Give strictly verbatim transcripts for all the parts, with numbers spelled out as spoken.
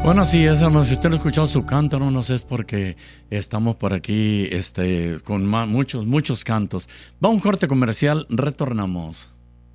Bueno, sí, es, hermano, si usted no ha escuchado su canto, hermanos, es porque estamos por aquí este, con ma- muchos, muchos cantos. Va un corte comercial, retornamos.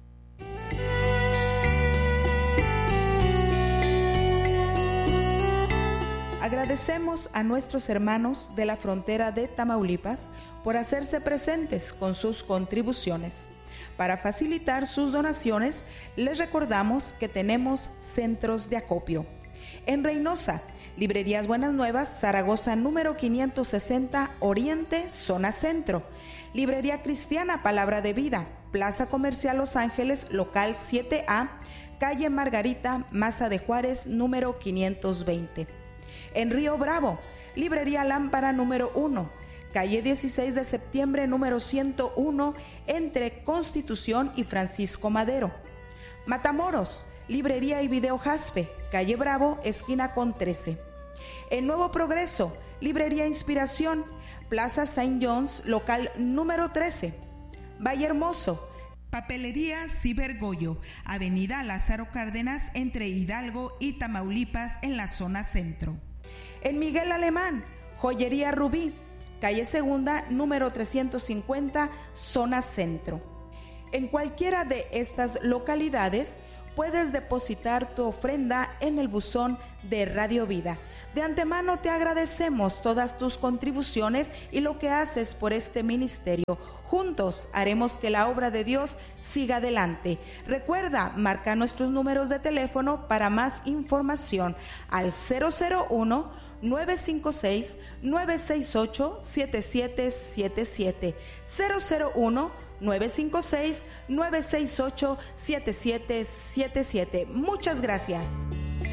Agradecemos a nuestros hermanos de la frontera de Tamaulipas por hacerse presentes con sus contribuciones. Para facilitar sus donaciones, les recordamos que tenemos centros de acopio. En Reynosa, Librerías Buenas Nuevas, Zaragoza número quinientos sesenta, Oriente, Zona Centro. Librería Cristiana Palabra de Vida, Plaza Comercial Los Ángeles, local siete A, calle Margarita, Maza de Juárez, número quinientos veinte. En Río Bravo, Librería Lámpara número uno, calle dieciséis de septiembre, número ciento uno, entre Constitución y Francisco Madero. Matamoros, Librería y Video Jaspe, calle Bravo, esquina con trece. En Nuevo Progreso, Librería Inspiración, Plaza Saint John's, local número trece. Valle Hermoso, Papelería Cibergoyo, Avenida Lázaro Cárdenas, entre Hidalgo y Tamaulipas, en la zona centro. En Miguel Alemán, Joyería Rubí, calle Segunda, número trescientos cincuenta, zona centro. En cualquiera de estas localidades puedes depositar tu ofrenda en el buzón de Radio Vida. De antemano te agradecemos todas tus contribuciones y lo que haces por este ministerio. Juntos haremos que la obra de Dios siga adelante. Recuerda, marca nuestros números de teléfono para más información al cero cero uno, nueve cinco seis, nueve seis ocho, siete siete siete siete, cero cero uno, nueve cinco seis, nueve seis ocho, siete siete siete siete. Muchas gracias.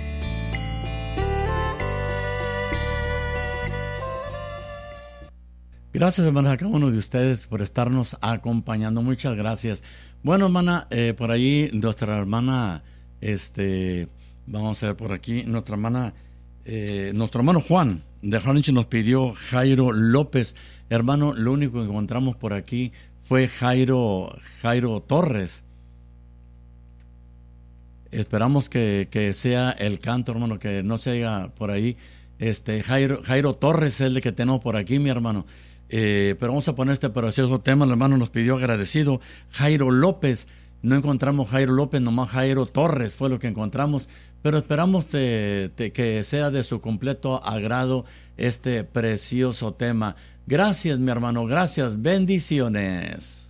Gracias, hermanas, a cada uno de ustedes por estarnos acompañando. Muchas gracias. Bueno, hermana, eh, por ahí nuestra hermana, este, vamos a ver por aquí, nuestra hermana, eh, nuestro hermano Juan de Harlingen nos pidió Jairo López. Hermano, lo único que encontramos por aquí fue Jairo, Jairo Torres. Esperamos que, que sea el canto, hermano, que no se haya por ahí. Este, Jairo, Jairo Torres es el que tenemos por aquí, mi hermano. Eh, pero vamos a poner este precioso tema. El hermano nos pidió agradecido Jairo López. No encontramos Jairo López, nomás Jairo Torres fue lo que encontramos, pero esperamos te, te, que sea de su completo agrado este precioso tema. Gracias, mi hermano, gracias, bendiciones.